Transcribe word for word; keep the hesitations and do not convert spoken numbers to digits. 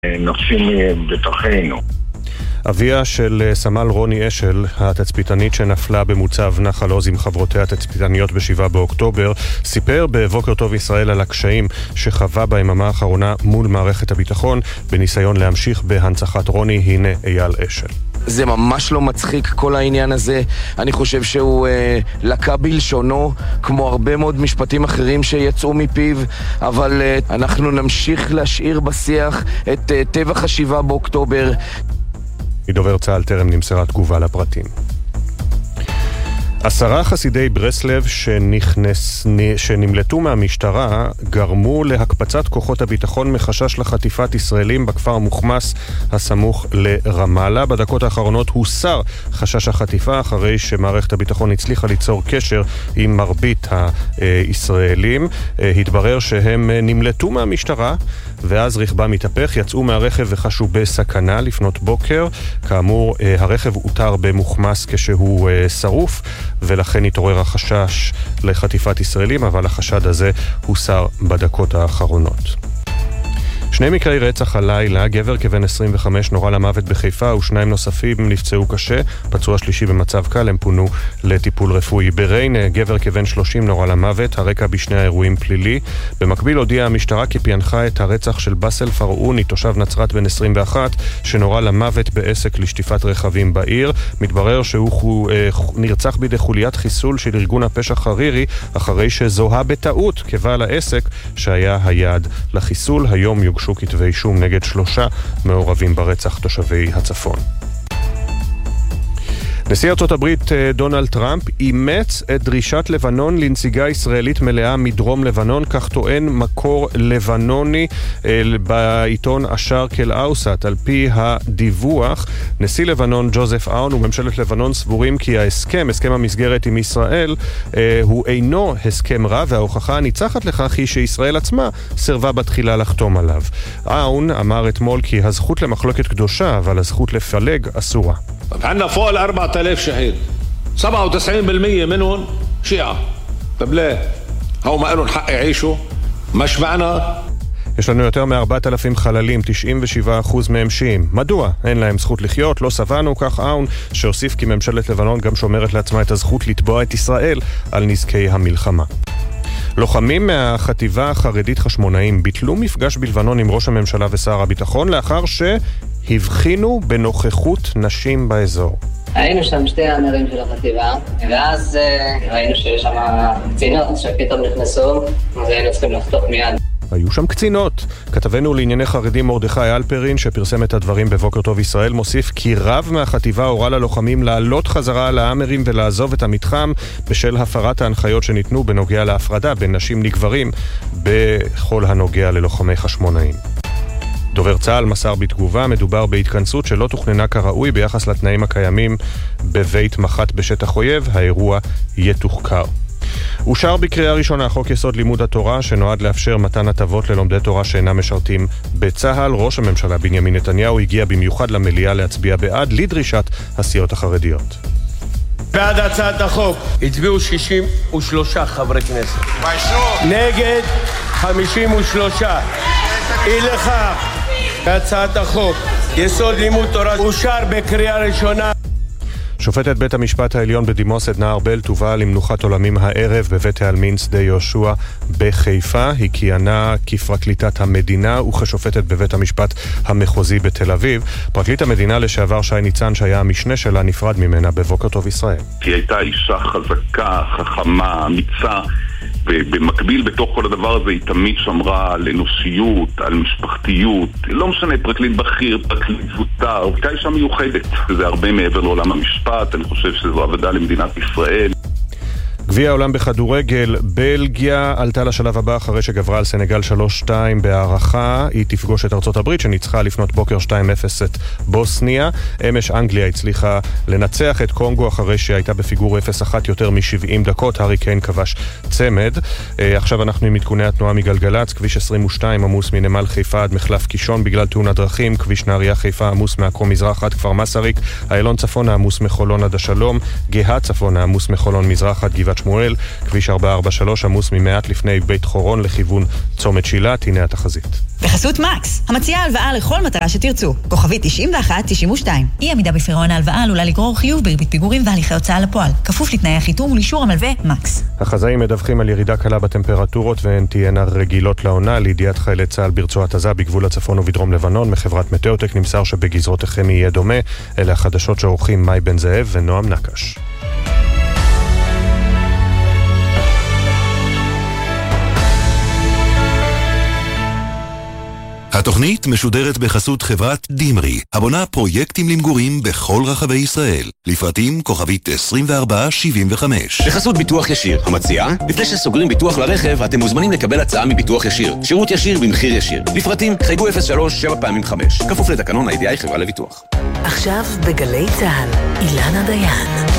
נושאים בתוכנו. אביה של סמל רוני אשל, התצפיתנית שנפלה במוצב נחל עוז עם חברותיה התצפיתניות בשבעה באוקטובר, סיפר בבוקר טוב ישראל על הקשיים שחווה ביממה האחרונה מול מערכת הביטחון בניסיון להמשיך בהנצחת רוני. הנה אייל אשל. זה ממש לא מצחיק כל העניין הזה. אני חושב שהוא אה, לקה בלשונו כמו הרבה מאוד משפטים אחרים שיצאו מפיו, אבל אה, אנחנו נמשיך להשאיר בשיח את אה, טבח השבעה באוקטובר. מדובר צה"ל טרם נמסרה תגובה לפרטים. עשרה חסידי ברסלב שנכנס, שנמלטו מהמשטרה גרמו להקפצת כוחות הביטחון מחשש לחטיפת ישראלים בכפר מוחמס הסמוך לרמאללה. בדקות האחרונות הוסר חשש החטיפה אחרי שמערכת הביטחון הצליחה ליצור קשר עם מרבית הישראלים. התברר שהם נמלטו מהמשטרה ואז רכבם התהפך, יצאו מהרכב וחשו בסכנה לפנות בוקר. כאמור, הרכב אותר במוחמס כשהוא שרוף, ולכן התעורר החשש לחטיפת ישראלים, אבל החשד הזה הוסר בדקות האחרונות. שני מקרי רצח הלילה, גבר כבן עשרים וחמש נורה למוות בחיפה ושניים נוספים נפצעו קשה, פצוע שלישי במצב קל, הם פונו לטיפול רפואי. בריינה, גבר כבן שלושים נורה למוות, הרקע בשני האירועים פלילי. במקביל הודיעה המשטרה כי פענחה את הרצח של בסל פרעוני, תושב נצרת בן עשרים ואחת, שנורה למוות בעסק לשטיפת רכבים בעיר. מתברר שהוא נרצח בידי חוליית חיסול של ארגון הפשע חרירי, אחרי שזוהה בטעות כבעל העסק שהיה היעד לחיסול. היום יוגשו כתבי אישום נגד שלושה מעורבים ברצח תושבי הצפון. נשיא ארצות הברית דונלד טראמפ אימץ את דרישת לבנון לנסיגה ישראלית מלאה מדרום לבנון, כך טוען מקור לבנוני בעיתון השרק אל אאוסט. על פי הדיווח, נשיא לבנון ג'וזף אאון וממשלת לבנון סבורים כי ההסכם, הסכם המסגרת עם ישראל, הוא אינו הסכם רע, וההוכחה הניצחת לכך היא שישראל עצמה סרבה בתחילה לחתום עליו. אאון אמר אתמול כי הזכות למחלוקת קדושה, אבל הזכות לפלג אסורה. عندنا فوق الأربعة آلاف شهيد سبعة وتسعين بالمية منهم شيعة. طب ليه؟ هو ما قالوا الحق يعيشوا مش معنا. יש לנו יותר מ-ארבעת אלפים חללים, תשעים ושבעה אחוז מהם שיעים. מדוע? אין להם זכות לחיות, לא סבנו, כך אאון, שהוסיף כי ממשלת לבנון גם שומרת לעצמה את הזכות לתבוע את ישראל על נזקי המלחמה. לוחמים מהחטיבה החרדית חשמונאים ביטלו מפגש בלבנון עם ראש הממשלה ושר הביטחון לאחר שהבחינו בנוכחות נשים באזור. היינו שם שתי הנרים של החטיבה, ואז ראינו שיש שם קצינות שפתאום נכנסו, אז היינו צריכים לחתוך מיד. היו שם קצינות. כתבנו לענייני חרדים מרדכי אלפרין, שפרסם את הדברים בבוקר טוב ישראל, מוסיף כי רב מהחטיבה הורה ללוחמים לעלות חזרה על האמרים ולעזוב את המתחם בשל הפרת ההנחיות שניתנו בנוגע להפרדה בין נשים לגברים בכל הנוגע ללוחמי חשמונאים. דובר צה"ל מסר בתגובה, מדובר בהתכנסות שלא תוכננה כראוי ביחס לתנאים הקיימים בבית מח"ט בשטח אויב, האירוע יתוחקר. אושר בקריאה ראשונה חוק יסוד לימוד התורה שנועד לאפשר מתן הטבות ללומדי תורה שאינם משרתים בצה"ל. ראש הממשלה בנימין נתניהו הגיע במיוחד למליאה להצביע בעד לדרישת הסיעות החרדיות. בעד הצעת החוק הצביעו שישים ושלושה חברי כנסת, נגד חמישים ושלושה. אי לכך הצעת החוק יסוד לימוד תורה אושר בקריאה ראשונה. שופטת בית המשפט העליון בדימוס עדנה ארבל תובא למנוחת עולמים הערב בבית העלמין שדה יהושע בחיפה. היא כיהנה כפרקליטת המדינה וכשופטת בבית המשפט המחוזי בתל אביב. פרקליט המדינה לשעבר שי ניצן, שהיה המשנה שלה, נפרד ממנה בבוקר טוב ישראל. היא הייתה אישה חזקה, חכמה, אמיצה, ובמקביל בתוך כל הדבר הזה היא תמיד שמרה על אנושיות, על משפחתיות. לא משנה, פרקליט בכיר, פרקליט זוטר, הייתה אישה מיוחדת. זה הרבה מעבר לעולם המשפט, אני חושב שזו עבודה למדינת ישראל. גביע העולם בכדורגל, בלגיה עלתה לשלב הבא אחרי שגברה על סנגל שלוש שתיים בהערכה. היא תפגוש את ארצות הברית שניצחה לפנות בוקר שתיים אפס את בוסניה. אמש אנגליה הצליחה לנצח את קונגו אחרי שהייתה בפיגור אפס אחת יותר מ-שבעים דקות. הארי קיין כבש צמד. עכשיו אנחנו עם עדכוני התנועה מגלגלץ. כביש עשרים ושתיים עמוס מנמל חיפה עד מחלף קישון בגלל תאונת דרכים. כביש נהריה חיפה עמוס מעכו מזרח עד כפר מסריק. איילון צפון עמוס מחולון עד השלום. גאה צפון עמוס מחולון מזרח עד גבעת שמואל, כביש ארבע ארבע שלוש עמוס ממעט לפני בית חורון לכיוון צומת שילת. הנה התחזית. בחסות מקס, המציעה הלוואה לכל מטרה שתרצו. כוכבית תשעים ואחת תשעים ושתיים. אי עמידה בפירעון ההלוואה עלולה לגרור חיוב בריבית פיגורים והליכי הוצאה לפועל. כפוף לתנאי החיתום ולאישור המלווה מקס. החזאים מדווחים על ירידה קלה בטמפרטורות והן תהיינה רגילות לעונה. לידיעת חיילי צה"ל ברצועת עזה בגבול הצפון ובדרום לבנון, מחברת מטאוטק נמסר שבגזרות החם יהיה דומה. אלה החדשות שעורכים מאי בן זאב ונועם נקש. התוכנית משודרת בחסות חברת דימרי, הבונה פרויקטים למגורים בכל רחבי ישראל. לפרטים כוכבית עשרים וארבע שבעים וחמש. בחסות ביטוח ישיר, המציעה, לפני שסוגרים ביטוח לרכב, אתם מוזמנים לקבל הצעה מביטוח ישיר. שירות ישיר במחיר ישיר. לפרטים חייגו אפס שלוש שבע פעמים חמש. כפוף לתקנון ה-איי די איי חברה לביטוח. עכשיו בגלי צהל, אילנה דיין.